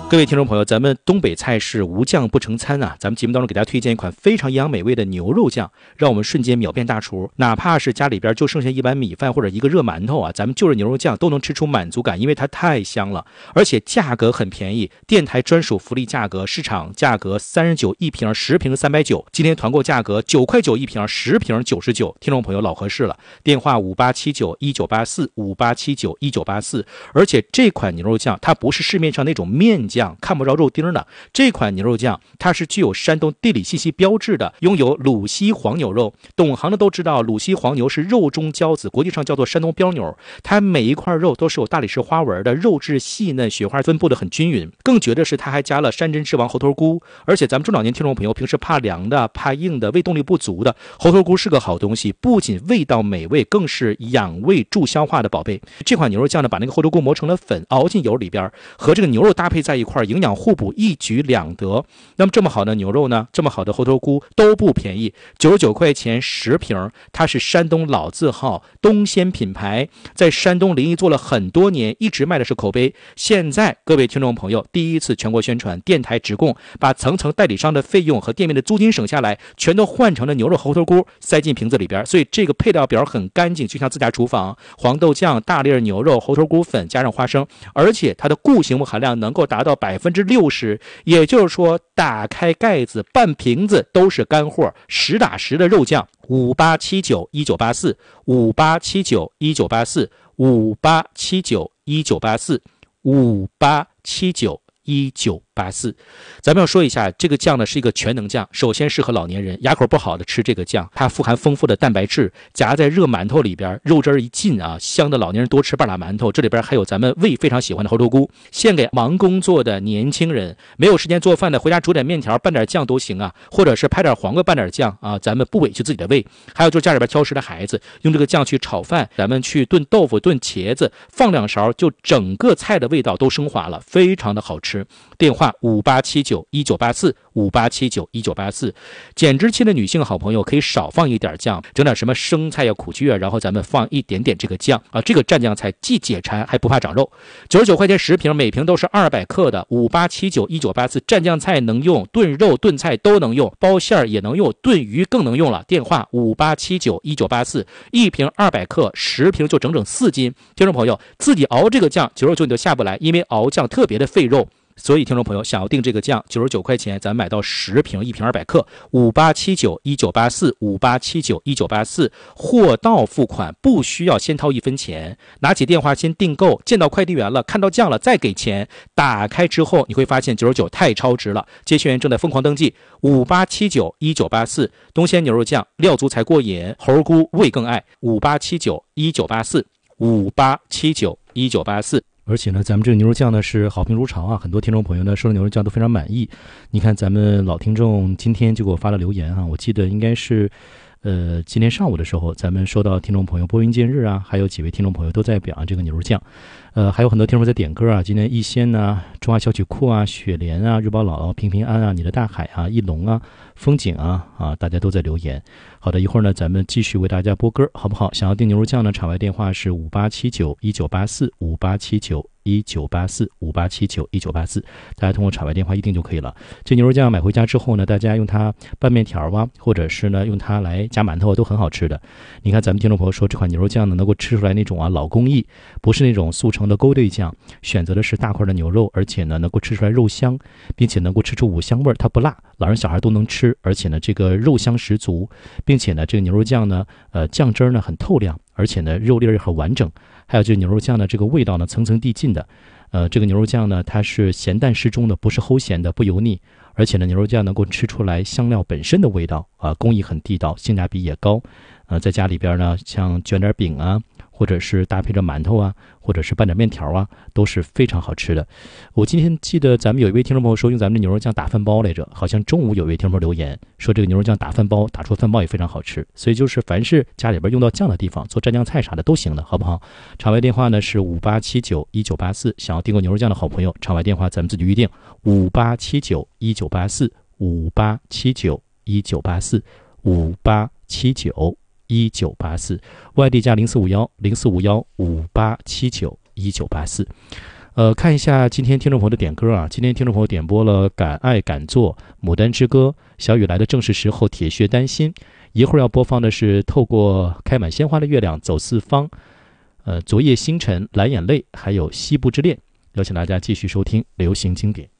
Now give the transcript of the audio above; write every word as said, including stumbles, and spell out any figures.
各位听众朋友，咱们东北菜是无酱不成餐啊！咱们节目当中给大家推荐一款非常营养美味的牛肉酱，让我们瞬间秒变大厨。哪怕是家里边就剩下一碗米饭或者一个热馒头啊，咱们就着牛肉酱都能吃出满足感，因为它太香了，而且价格很便宜，电台专属福利价格，市场价格三十九一瓶，十瓶三百九，今天团购价格九块九一瓶，十瓶九十九。听众朋友老合适了，电话五八七九一九八四五八七九一九八四。而且这款牛肉酱它不是市面上那种面酱。看不着肉丁的这款牛肉酱，它是具有山东地理信息标志的，拥有鲁西黄牛肉。懂行的都知道，鲁西黄牛是肉中骄子，国际上叫做山东标牛。它每一块肉都是有大理石花纹的，肉质细嫩，雪花分布的很均匀。更绝的是，它还加了山珍之王猴头菇。而且咱们中老年听众朋友平时怕凉的、怕硬的、胃动力不足的，猴头菇是个好东西，不仅味道美味，更是养胃助消化的宝贝。这款牛肉酱呢，把那个猴头菇磨成了粉，熬进油里边，和这个牛肉搭配在一块，营养互补，一举两得。那么这么好的牛肉呢，这么好的猴头菇都不便宜，九十九块钱十瓶。它是山东老字号东鲜品牌，在山东临沂做了很多年，一直卖的是口碑。现在各位听众朋友第一次全国宣传，电台直供，把层层代理商的费用和店面的租金省下来，全都换成了牛肉猴头菇，塞进瓶子里边。所以这个配料表很干净，就像自家厨房。黄豆酱、大粒牛肉、猴头菇粉加上花生，而且它的固形物含量能够达到百分之六十，也就是说打开盖子半瓶子都是干货，实打实的肉酱。五八七九一九八四五八七九一九八四五八七九一九八四五八七九一九八四。咱们要说一下，这个酱呢是一个全能酱，首先适合老年人，牙口不好的吃这个酱，它富含丰富的蛋白质，夹在热馒头里边，肉汁一进啊，香的老年人多吃半拉馒头。这里边还有咱们胃非常喜欢的猴头菇，献给忙工作的年轻人，没有时间做饭的，回家煮点面条拌点酱都行啊，或者是拍点黄瓜拌点酱啊，咱们不委屈自己的胃。还有就是家里边挑食的孩子，用这个酱去炒饭，咱们去炖豆腐、炖茄子，放两勺，就整个菜的味道都升华了，非常的好吃。电话五八七九一九八四五八七九一九八四。减脂期的女性好朋友可以少放一点酱，整点什么生菜呀、苦苣啊，然后咱们放一点点这个酱啊，这个蘸酱菜既解馋还不怕长肉。九十九块钱十瓶，每瓶都是二百克的。五八七九一九八四，蘸酱菜能用，炖肉炖菜都能用，包馅也能用，炖鱼更能用了。电话五八七九一九八四，一瓶二百克，十瓶就整整四斤。听众朋友自己熬这个酱，九十九你都下不来，因为熬酱特别的费肉。所以听众朋友想要订这个酱，九十九块钱咱买到十瓶，一瓶二百克。五八七九一九八四五八七九一九八四，货到付款，不需要先掏一分钱，拿起电话先订购，见到快递员了，看到酱了再给钱。打开之后你会发现九十九太超值了，接线员正在疯狂登记。五八七九一九八四，东鲜牛肉酱，料足才过瘾，猴菇味更爱。五八七九一九八四五八七九一九八四。而且呢，咱们这个牛肉酱呢是好评如潮啊，很多听众朋友呢收了牛肉酱都非常满意。你看咱们老听众今天就给我发了留言啊，我记得应该是呃今天上午的时候，咱们收到听众朋友拨云见日啊，还有几位听众朋友都在表扬这个牛肉酱。呃，还有很多听众在点歌啊，今天逸仙啊、中华小曲库啊、雪莲啊、日宝姥姥、平平安啊、你的大海啊、一龙啊、风景啊啊，大家都在留言。好的，一会儿呢咱们继续为大家播歌，好不好？想要订牛肉酱呢，场外电话是五八七九一九八四五八七九一九八四五八七九一九八四，大家通过场外电话一订就可以了。这牛肉酱买回家之后呢，大家用它拌面条啊，或者是呢用它来夹馒头都很好吃的。你看咱们听众朋友说这款牛肉酱呢能够吃出来那种啊老工艺，不是那种速成的勾兑酱，选择的是大块的牛肉，而且呢能够吃出来肉香，并且能够吃出五香味，它不辣，老人小孩都能吃，而且呢这个肉香十足，并且呢这个牛肉酱呢呃酱汁呢很透亮，而且呢肉粒儿很完整。还有就是牛肉酱呢这个味道呢层层递进的，呃这个牛肉酱呢它是咸淡适中的，不是齁咸的，不油腻，而且呢牛肉酱能够吃出来香料本身的味道啊、呃，工艺很地道，性价比也高。呃在家里边呢像卷点饼啊，或者是搭配着馒头啊，或者是拌点面条啊，都是非常好吃的。我今天记得咱们有一位听众朋友说用咱们的牛肉酱打饭包来着，好像中午有一位听众朋友留言说这个牛肉酱打饭包，打出饭包也非常好吃。所以就是凡是家里边用到酱的地方，做蘸酱菜啥的都行的，好不好？场外电话呢是五八七九一九八四，想要订购牛肉酱的好朋友，场外电话咱们自己预定五八七九一九八四五八七九一九八四五八七九一九八四，外地加零四五幺零四五幺五八七九一九八四。 呃，看一下今天听众朋友的点歌啊，今天听众朋友点播了《敢爱敢做》、《牡丹之歌》、小雨来的正是时候、铁血丹心。一会儿要播放的是透过开满鲜花的月亮走四方，呃，昨夜星辰、蓝眼泪，还有西部之恋。邀请大家继续收听流行经典。